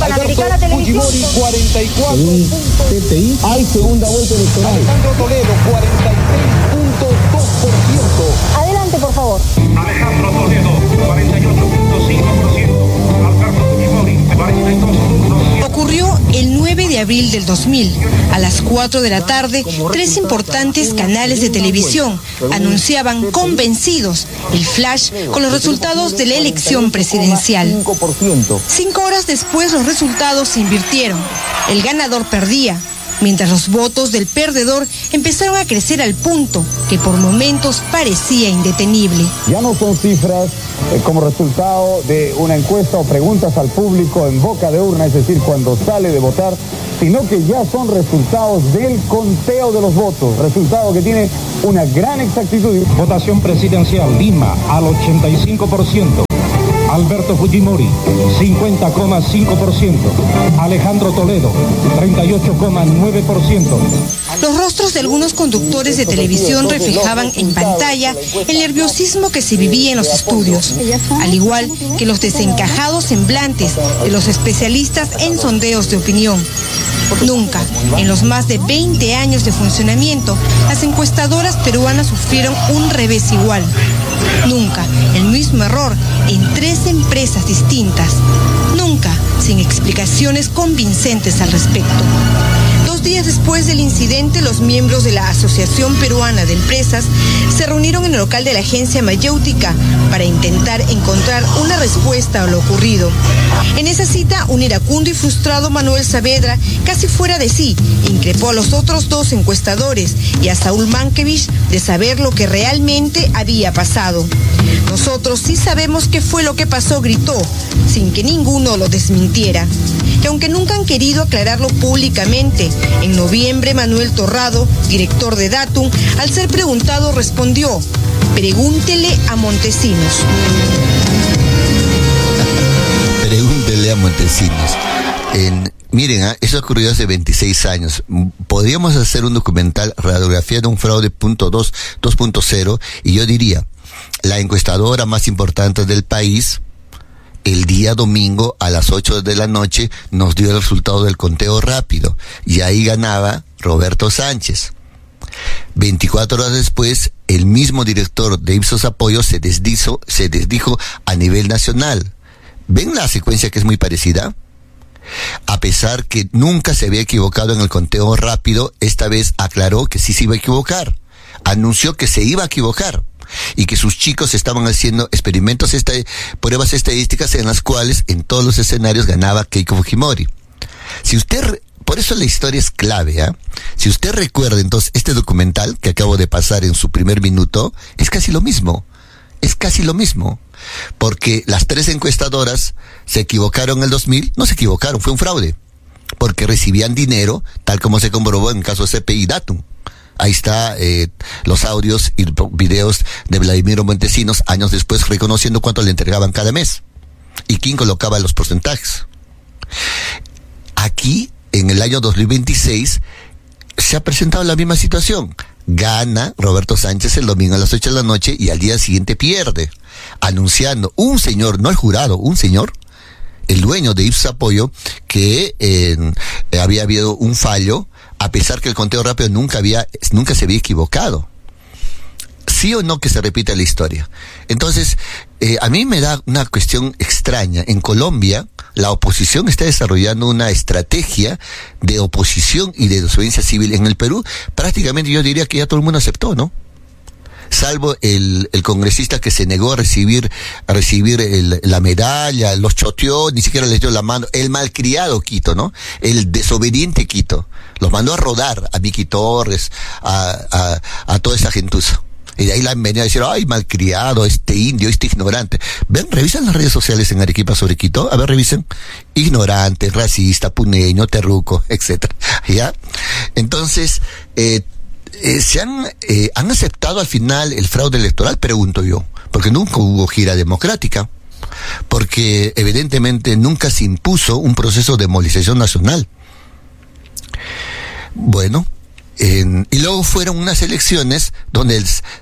Panamericana Televisión. Fujimori, 44 puntos. Hay segunda vuelta electoral. Alejandro Toledo, 46.2%. Adelante, por favor. Alejandro Toledo, 48.5%. Alberto Fujimori, 42.7%. Ocurrió el 9 de abril del 2000. A las 4 de la tarde, 3 importantes canales de televisión anunciaban convencidos el flash con los resultados de la elección presidencial. 5 horas después los resultados se invirtieron. El ganador perdía, mientras los votos del perdedor empezaron a crecer al punto que por momentos parecía indetenible. Ya no son cifras como resultado de una encuesta o preguntas al público en boca de urna, es decir, cuando sale de votar, sino que ya son resultados del conteo de los votos, resultado que tiene una gran exactitud. Votación presidencial, Lima, al 85%. Alberto Fujimori, 50,5%. Alejandro Toledo, 38,9%. Los rostros de algunos conductores de televisión reflejaban en pantalla el nerviosismo que se vivía en los estudios, al igual que los desencajados semblantes de los especialistas en sondeos de opinión. Nunca, en los más de 20 años de funcionamiento, las encuestadoras peruanas sufrieron un revés igual. Nunca el mismo error en 3 empresas distintas. Nunca sin explicaciones convincentes al respecto. 2 días después del incidente, los miembros de la Asociación Peruana de Empresas se reunieron en el local de la agencia mayéutica para intentar encontrar una respuesta a lo ocurrido. En esa cita, un iracundo y frustrado Manuel Saavedra, casi fuera de sí, increpó a los otros 2 encuestadores y a Saúl Mankiewicz de saber lo que realmente había pasado. Nosotros sí sabemos qué fue lo que pasó, gritó, sin que ninguno lo desmintiera. Y aunque nunca han querido aclararlo públicamente, en noviembre Manuel Torrado, director de Datum, al ser preguntado respondió: pregúntele a Montesinos. Pregúntele a Montesinos. Miren, eso ocurrió hace 26 años. Podríamos hacer un documental, radiografía de un fraude 2.0, y yo diría, la encuestadora más importante del país, el día domingo a las 8 de la noche nos dio el resultado del conteo rápido, y ahí ganaba Roberto Sánchez. 24 horas después, el mismo director de Ipsos Apoyo se desdijo a nivel nacional. ¿Ven la secuencia que es muy parecida? A pesar que nunca se había equivocado en el conteo rápido, esta vez aclaró que sí se iba a equivocar. Anunció que se iba a equivocar y que sus chicos estaban haciendo experimentos, pruebas estadísticas en las cuales en todos los escenarios ganaba Keiko Fujimori. Por eso la historia es clave, ¿eh? Si usted recuerda entonces este documental que acabo de pasar en su primer minuto, es casi lo mismo. Porque las 3 encuestadoras se equivocaron en el 2000, no se equivocaron, fue un fraude. Porque recibían dinero, tal como se comprobó en el caso de CPI Datum. Ahí está los audios y videos de Vladimiro Montesinos años después reconociendo cuánto le entregaban cada mes y quién colocaba los porcentajes. Aquí, en el año 2026, se ha presentado la misma situación. Gana Roberto Sánchez el domingo a las 8 de la noche y al día siguiente pierde, anunciando un señor, no el jurado, un señor, el dueño de Ipsos Apoyo, que había habido un fallo, a pesar que el conteo rápido nunca se había equivocado. ¿Sí o no que se repita la historia? Entonces, a mí me da una cuestión extraña. En Colombia, la oposición está desarrollando una estrategia de oposición y de desobediencia civil. En el Perú, prácticamente yo diría que ya todo el mundo aceptó, ¿no? Salvo el congresista que se negó a recibir la medalla, los choteó, ni siquiera les dio la mano, el malcriado Quito, ¿no? El desobediente Quito. Los mandó a rodar a Miki Torres, a toda esa gentuza. Y de ahí la han venido a decir, ay, malcriado, este indio, este ignorante. Ven, revisan las redes sociales en Arequipa sobre Quito, a ver, revisen. Ignorante, racista, puneño, terruco, etcétera. ¿Ya? Entonces, han aceptado al final el fraude electoral, pregunto yo, porque nunca hubo gira democrática, porque evidentemente nunca se impuso un proceso de movilización nacional. Bueno, y luego fueron unas elecciones donde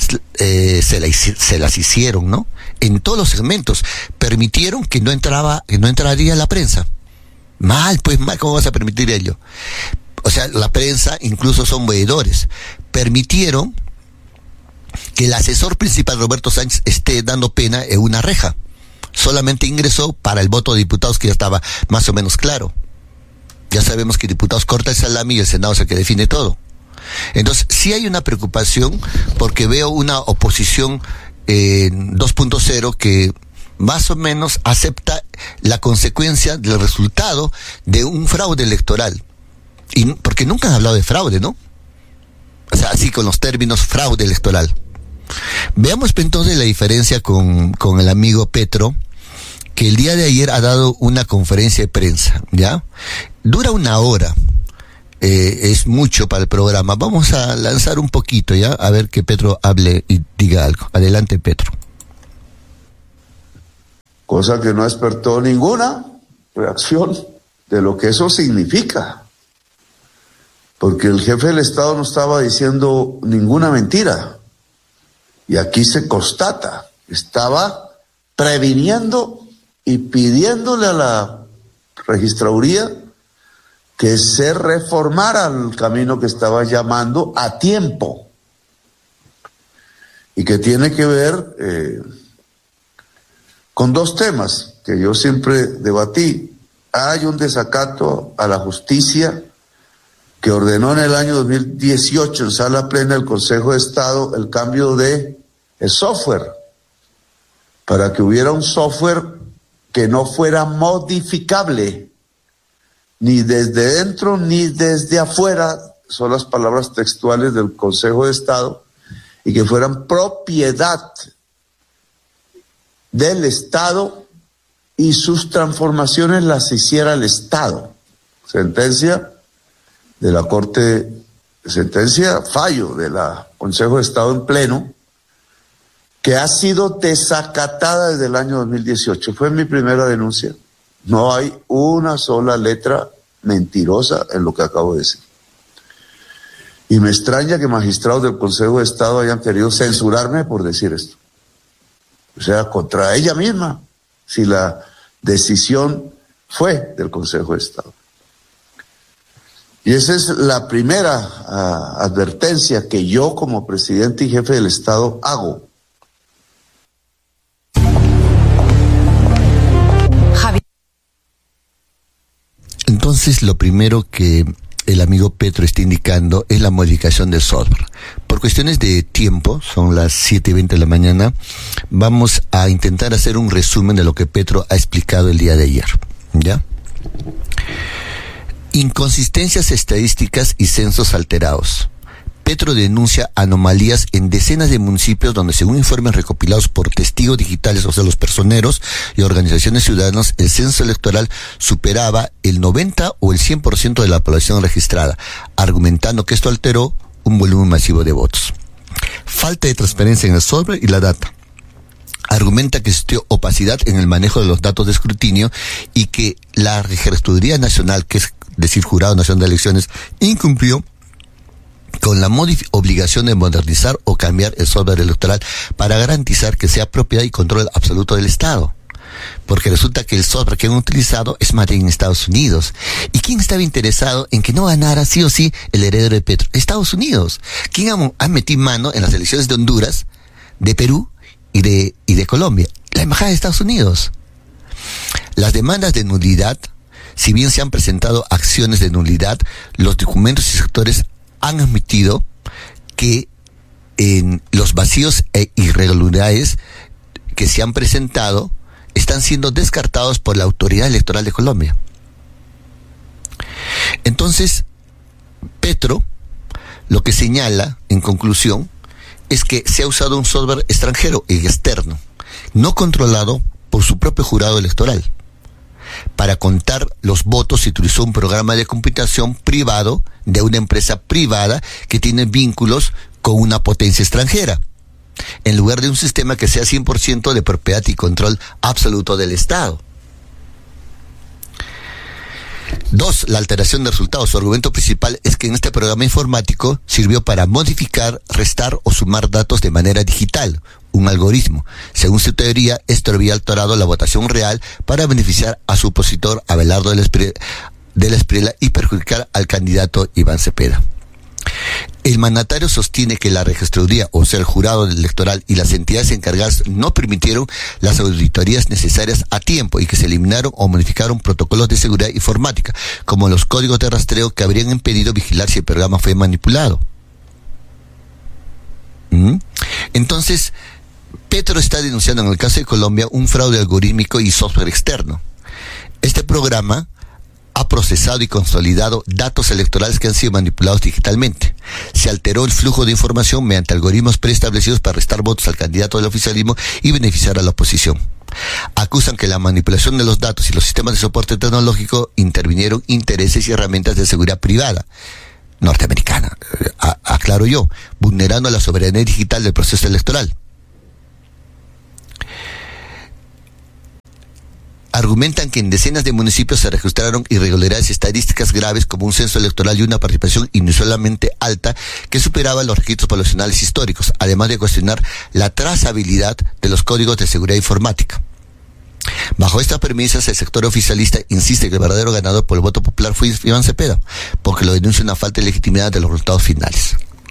se las hicieron, ¿no? En todos los segmentos permitieron que no entraría la prensa. Mal, pues mal, ¿cómo vas a permitir ello? O sea, la prensa incluso son veedores. Permitieron que el asesor principal, Roberto Sánchez, esté dando pena en una reja. Solamente ingresó para el voto de diputados, que ya estaba más o menos claro. Ya sabemos que diputados corta el salami y el Senado es el que define todo. Entonces, sí hay una preocupación porque veo una oposición 2.0 que más o menos acepta la consecuencia del resultado de un fraude electoral. Y porque nunca han hablado de fraude, ¿no? O sea, así con los términos fraude electoral. Veamos entonces la diferencia con el amigo Petro, que el día de ayer ha dado una conferencia de prensa, ¿ya? Dura 1 hora. Es mucho para el programa. Vamos a lanzar un poquito, ¿ya? A ver que Petro hable y diga algo. Adelante, Petro. Cosa que no despertó ninguna reacción de lo que eso significa. Porque el jefe del Estado no estaba diciendo ninguna mentira. Y aquí se constata. Estaba previniendo y pidiéndole a la registraduría que se reformara el camino que estaba llamando a tiempo. Y que tiene que ver con 2 temas que yo siempre debatí. Hay un desacato a la justicia que ordenó en el año 2018 en sala plena el Consejo de Estado el cambio de el software, para que hubiera un software que no fuera modificable, ni desde dentro ni desde afuera, son las palabras textuales del Consejo de Estado, y que fueran propiedad del Estado y sus transformaciones las hiciera el Estado. Sentencia de la Corte, fallo de la Consejo de Estado en pleno, que ha sido desacatada desde el año 2018. Fue mi primera denuncia. No hay una sola letra mentirosa en lo que acabo de decir. Y me extraña que magistrados del Consejo de Estado hayan querido censurarme por decir esto. O sea, contra ella misma, si la decisión fue del Consejo de Estado. Y esa es la primera advertencia que yo como presidente y jefe del Estado hago. Entonces, lo primero que el amigo Petro está indicando es la modificación del software. Por cuestiones de tiempo, son las 7:20 de la mañana, vamos a intentar hacer un resumen de lo que Petro ha explicado el día de ayer, ¿ya? Inconsistencias estadísticas y censos alterados. Petro denuncia anomalías en decenas de municipios donde, según informes recopilados por testigos digitales, o sea, los personeros y organizaciones ciudadanas, el censo electoral superaba el 90 o el 100% de la población registrada, argumentando que esto alteró un volumen masivo de votos. Falta de transparencia en el software y la data. Argumenta que existió opacidad en el manejo de los datos de escrutinio y que la Registraduría Nacional, que es decir, Jurado Nacional de Elecciones, incumplió con la obligación de modernizar o cambiar el software electoral para garantizar que sea propiedad y control absoluto del Estado. Porque resulta que el software que han utilizado es made en Estados Unidos. ¿Y quién estaba interesado en que no ganara sí o sí el heredero de Petro? Estados Unidos. ¿Quién ha metido mano en las elecciones de Honduras, de Perú y de Colombia? La Embajada de Estados Unidos. Las demandas de nulidad, si bien se han presentado acciones de nulidad, los documentos y sectores han admitido que en los vacíos e irregularidades que se han presentado están siendo descartados por la Autoridad Electoral de Colombia. Entonces, Petro lo que señala, en conclusión, es que se ha usado un software extranjero y externo, no controlado por su propio jurado electoral. Para contar los votos se utilizó un programa de computación privado de una empresa privada que tiene vínculos con una potencia extranjera, en lugar de un sistema que sea 100% de propiedad y control absoluto del Estado. 2. La alteración de resultados. Su argumento principal es que en este programa informático sirvió para modificar, restar o sumar datos de manera digital. un algoritmo. Según su teoría, esto había alterado la votación real para beneficiar a su opositor Abelardo de la Espriella y perjudicar al candidato Iván Cepeda. El mandatario sostiene que la registraduría, o sea, el jurado electoral y las entidades encargadas no permitieron las auditorías necesarias a tiempo y que se eliminaron o modificaron protocolos de seguridad informática, como los códigos de rastreo que habrían impedido vigilar si el programa fue manipulado. Entonces, Petro está denunciando en el caso de Colombia un fraude algorítmico y software externo. Este programa ha procesado y consolidado datos electorales que han sido manipulados digitalmente. Se alteró el flujo de información mediante algoritmos preestablecidos para restar votos al candidato del oficialismo y beneficiar a la oposición. Acusan que la manipulación de los datos y los sistemas de soporte tecnológico intervinieron intereses y herramientas de seguridad privada norteamericana, aclaro yo, vulnerando la soberanía digital del proceso electoral. Argumentan que en decenas de municipios se registraron irregularidades estadísticas graves como un censo electoral y una participación inusualmente alta que superaba los registros poblacionales históricos, además de cuestionar la trazabilidad de los códigos de seguridad informática. Bajo estas premisas, el sector oficialista insiste que el verdadero ganador por el voto popular fue Iván Cepeda, porque lo denuncia una falta de legitimidad de los resultados finales.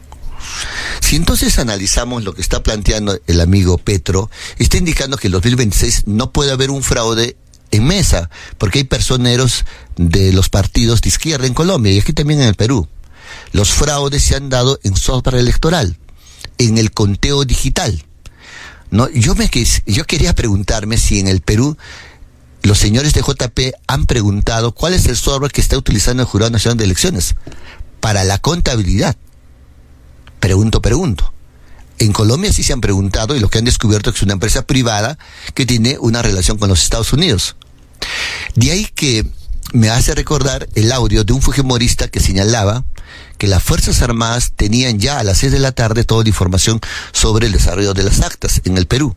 Si entonces analizamos lo que está planteando el amigo Petro, está indicando que en 2026 no puede haber un fraude en mesa, porque hay personeros de los partidos de izquierda en Colombia y aquí también en el Perú. Los fraudes se han dado en software electoral, en el conteo digital. No, yo quería preguntarme si en el Perú los señores de JP han preguntado cuál es el software que está utilizando el Jurado Nacional de Elecciones para la contabilidad. Pregunto. En Colombia sí se han preguntado y lo que han descubierto es que es una empresa privada que tiene una relación con los Estados Unidos. De ahí que me hace recordar el audio de un fujimorista que señalaba que las Fuerzas Armadas tenían ya a las 6 de la tarde toda la información sobre el desarrollo de las actas en el Perú.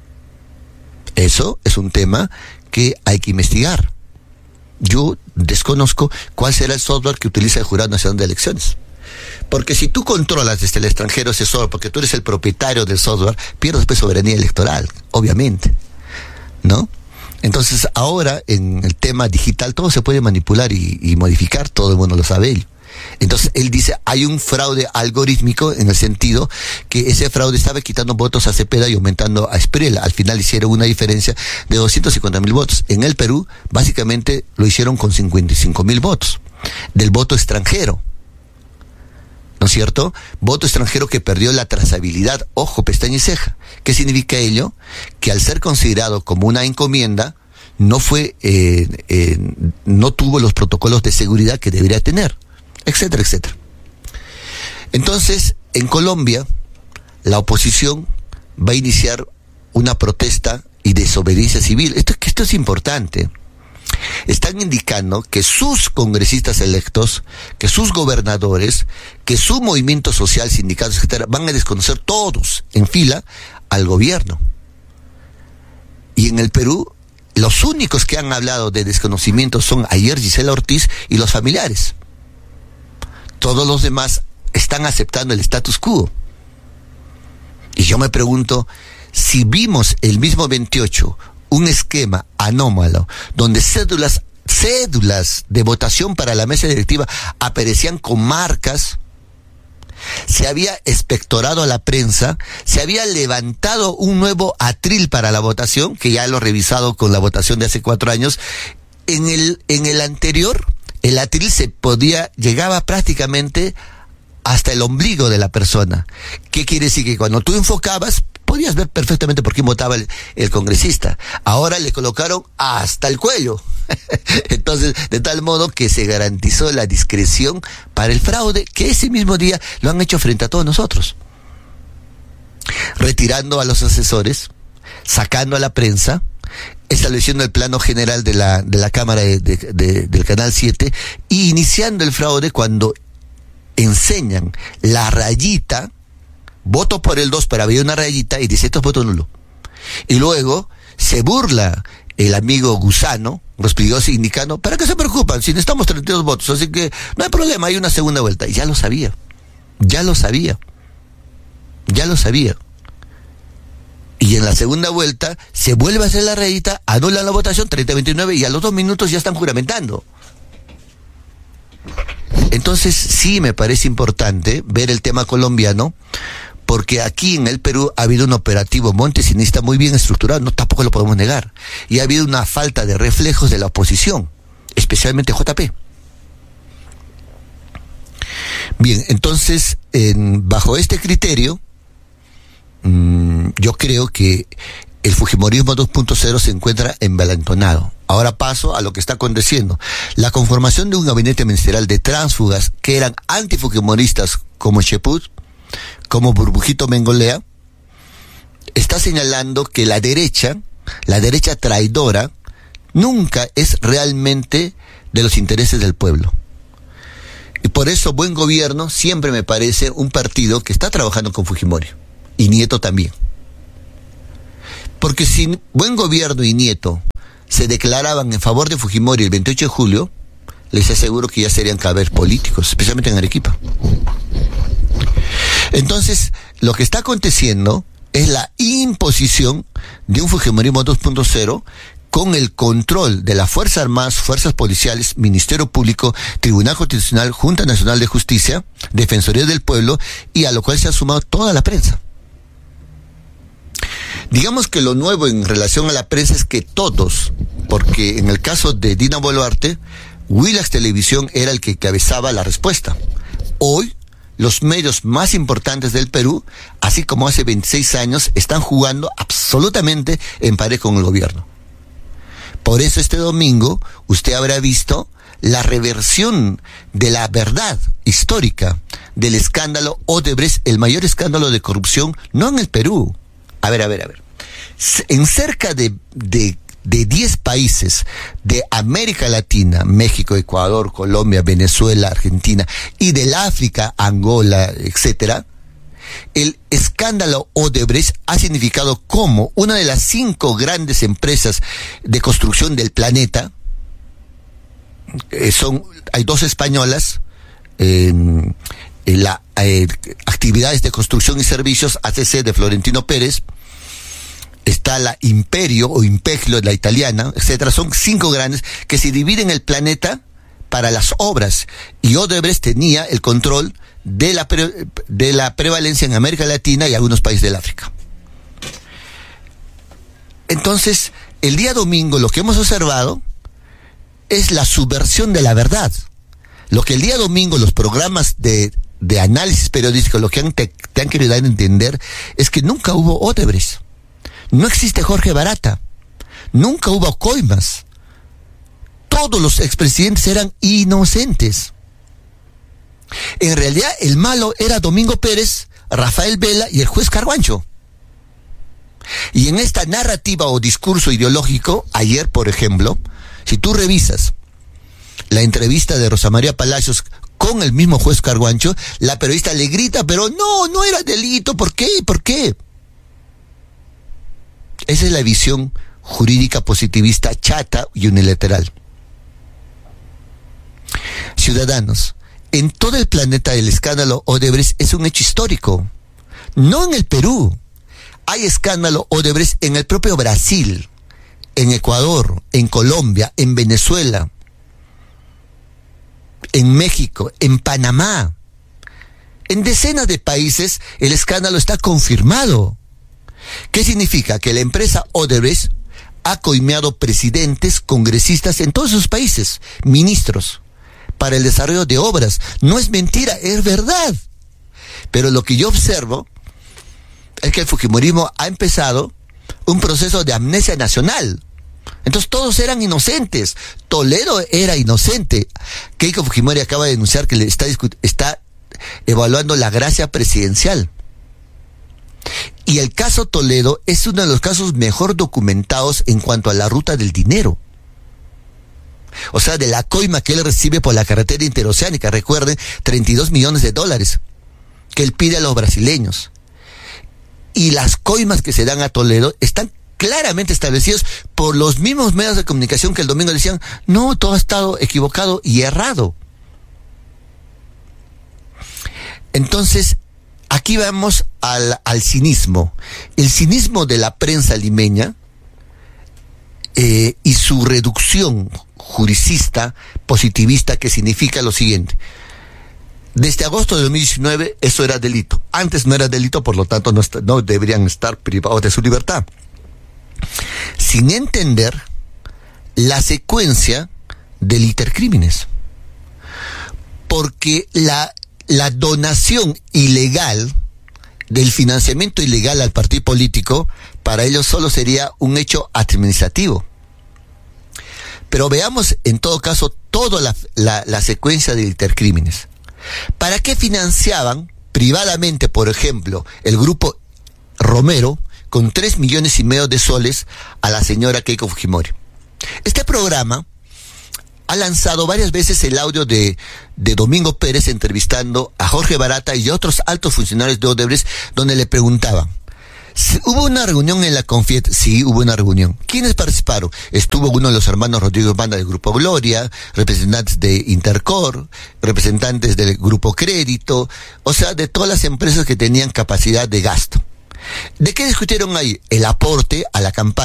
Eso es un tema que hay que investigar. Yo desconozco cuál será el software que utiliza el Jurado Nacional de Elecciones. Porque si tú controlas desde el extranjero ese software, porque tú eres el propietario del software, pierdes pues soberanía electoral, obviamente, ¿no? Entonces ahora en el tema digital todo se puede manipular y modificar, todo el mundo lo sabe ello. Entonces él dice, hay un fraude algorítmico en el sentido que ese fraude estaba quitando votos a Cepeda y aumentando a Espriella. Al final hicieron una diferencia de 250,000 votos. En el Perú básicamente lo hicieron con 55,000 votos del voto extranjero. ¿No es cierto? Voto extranjero que perdió la trazabilidad, ojo, pestaña y ceja. ¿Qué significa ello? Que al ser considerado como una encomienda, no tuvo los protocolos de seguridad que debería tener, etcétera, etcétera. Entonces, en Colombia, la oposición va a iniciar una protesta y desobediencia civil. Esto es importante. Están indicando que sus congresistas electos, que sus gobernadores, que su movimiento social, sindicatos, etcétera, van a desconocer todos en fila al gobierno. Y en el Perú, los únicos que han hablado de desconocimiento son ayer Gisela Ortiz y los familiares. Todos los demás están aceptando el status quo. Y yo me pregunto, si vimos el mismo 28, un esquema anómalo, donde cédulas de votación para la mesa directiva aparecían con marcas, se había expectorado a la prensa, se había levantado un nuevo atril para la votación, que ya lo he revisado con la votación de hace 4 años, en el anterior, el atril llegaba prácticamente hasta el ombligo de la persona. ¿Qué quiere decir? Que cuando tú enfocabas, podías ver perfectamente por quién votaba el congresista. Ahora le colocaron hasta el cuello. Entonces, de tal modo que se garantizó la discreción para el fraude, que ese mismo día lo han hecho frente a todos nosotros. Retirando a los asesores, sacando a la prensa, estableciendo el plano general de la Cámara del Canal 7 y iniciando el fraude cuando enseñan la rayita, voto por el 2, pero había una rayita y dice, esto es voto nulo. Y luego se burla el amigo Gusano, los pidió indicando, ¿para qué se preocupan? Si necesitamos 32 votos, así que no hay problema, hay una segunda vuelta. Y ya lo sabía. Y en la segunda vuelta se vuelve a hacer la redita, anulan la votación 30-29 y a los 2 minutos ya están juramentando. Entonces sí me parece importante ver el tema colombiano, porque aquí en el Perú ha habido un operativo montesinista muy bien estructurado, no, tampoco lo podemos negar, y ha habido una falta de reflejos de la oposición, especialmente JP. Bien, entonces, bajo este criterio, yo creo que el Fujimorismo 2.0 se encuentra envalentonado. Ahora paso a lo que está aconteciendo. La conformación de un gabinete ministerial de tránsfugas que eran antifujimoristas como Cheput, como Burbujito Mengolea, está señalando que la derecha traidora, nunca es realmente de los intereses del pueblo. Y por eso Buen Gobierno siempre me parece un partido que está trabajando con Fujimori. Y Nieto también. Porque si Buen Gobierno y Nieto se declaraban en favor de Fujimori el 28 de julio, les aseguro que ya serían cadáveres políticos, especialmente en Arequipa. Entonces, lo que está aconteciendo es la imposición de un Fujimorismo 2.0 con el control de las Fuerzas Armadas, Fuerzas Policiales, Ministerio Público, Tribunal Constitucional, Junta Nacional de Justicia, Defensoría del Pueblo, y a lo cual se ha sumado toda la prensa. Digamos que lo nuevo en relación a la prensa es que todos, porque en el caso de Dina Boluarte, Willax Televisión era el que encabezaba la respuesta. Hoy, los medios más importantes del Perú, así como hace 26 años, están jugando absolutamente en pared con el gobierno. Por eso este domingo usted habrá visto la reversión de la verdad histórica del escándalo Odebrecht, el mayor escándalo de corrupción, no en el Perú. A ver. En cerca de 10 países de América Latina, México, Ecuador, Colombia, Venezuela, Argentina, y del África, Angola, etcétera, el escándalo Odebrecht ha significado como una de las 5 grandes empresas de construcción del planeta, hay 2 españolas, actividades de construcción y servicios, ACC de Florentino Pérez, está la Imperio o Impeglo, la italiana, etcétera. Son 5 grandes que se dividen el planeta para las obras, y Odebrecht tenía el control de la prevalencia en América Latina y algunos países del África. Entonces, el día domingo lo que hemos observado es la subversión de la verdad. Lo que el día domingo los programas de análisis periodístico lo que te han querido dar a entender es que nunca hubo Odebrecht. No existe Jorge Barata. Nunca hubo coimas. Todos los expresidentes eran inocentes. En realidad, el malo era Domingo Pérez, Rafael Vela y el juez Carguancho. Y en esta narrativa o discurso ideológico, ayer, por ejemplo, si tú revisas la entrevista de Rosa María Palacios con el mismo juez Carguancho, la periodista le grita, pero no era delito, ¿por qué? Esa es la visión jurídica positivista chata y unilateral. Ciudadanos, en todo el planeta el escándalo Odebrecht es un hecho histórico. No en el Perú. Hay escándalo Odebrecht en el propio Brasil, en Ecuador, en Colombia, en Venezuela, en México, en Panamá. En decenas de países el escándalo está confirmado. ¿Qué significa? Que la empresa Odebrecht ha coimeado presidentes, congresistas en todos esos países, ministros, para el desarrollo de obras. No es mentira, es verdad. Pero lo que yo observo es que el fujimorismo ha empezado un proceso de amnesia nacional. Entonces todos eran inocentes. Toledo era inocente. Keiko Fujimori acaba de denunciar que le está evaluando la gracia presidencial. Y el caso Toledo es uno de los casos mejor documentados en cuanto a la ruta del dinero. O sea, de la coima que él recibe por la carretera interoceánica. Recuerden, $32 millones que él pide a los brasileños. Y las coimas que se dan a Toledo están claramente establecidos por los mismos medios de comunicación que el domingo decían, no, todo ha estado equivocado y errado. Entonces, aquí vamos al cinismo. El cinismo de la prensa limeña y su reducción juricista, positivista, que significa lo siguiente. Desde agosto de 2019 eso era delito. Antes no era delito, por lo tanto no deberían estar privados de su libertad. Sin entender la secuencia del intercrímenes. Porque la donación ilegal del financiamiento ilegal al partido político, para ellos solo sería un hecho administrativo. Pero veamos en todo caso toda la secuencia de intercrímenes. ¿Para qué financiaban privadamente, por ejemplo, el grupo Romero con 3,5 millones de soles a la señora Keiko Fujimori? Este programa ha lanzado varias veces el audio de Domingo Pérez entrevistando a Jorge Barata y otros altos funcionarios de Odebrecht, donde le preguntaban: ¿hubo una reunión en la Confiet? Sí, hubo una reunión. ¿Quiénes participaron? Estuvo uno de los hermanos Rodrigo Banda del Grupo Gloria, representantes de Intercor, representantes del Grupo Crédito, o sea, de todas las empresas que tenían capacidad de gasto. ¿De qué discutieron ahí? El aporte a la campaña